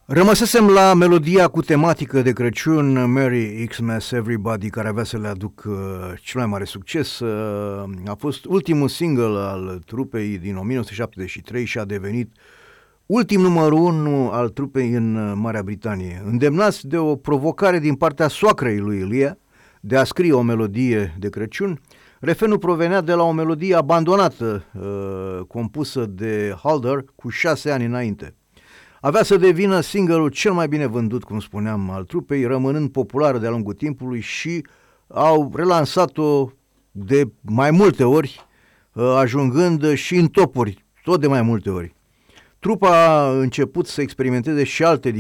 Rămăsesem la melodia cu tematică de Crăciun, Merry Xmas Everybody, care avea să le aduc cel mai mare succes. A fost ultimul single al trupei din 1973 și a devenit ultim numărul 1 al trupei în Marea Britanie. Îndemnați de o provocare din partea soacrei lui Ilie de a scrie o melodie de Crăciun, refrenul provenea de la o melodie abandonată, compusă de Halder cu 6 ani înainte. Avea să devină single-ul cel mai bine vândut, cum spuneam, al trupei, rămânând populară de-a lungul timpului și au relansat-o de mai multe ori, ajungând și în topuri, tot de mai multe ori. Trupa a început să experimenteze și alte